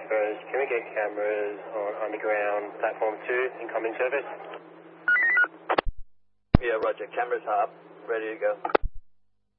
first. Can we get cameras on underground platform 2, incoming service? Yeah, roger. Cameras are up. Ready to go.